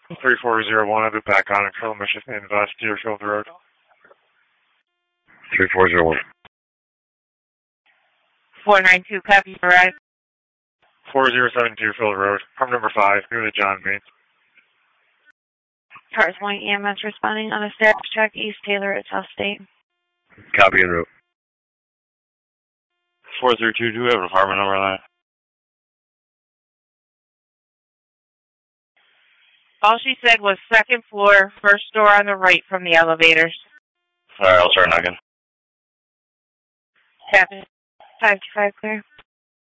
3401, I'll be back on until Michigan and West Deerfield Road. 3401. 492, copy, arrive. 407 Deerfield Road, pump number 5, near the John Main. Cars Point EMS responding on a status check, East Taylor at South State. Copy en route. 432, do we have an apartment number on that? All she said was second floor, first door on the right from the elevators. Alright, I'll start knocking. Copy. 525 clear.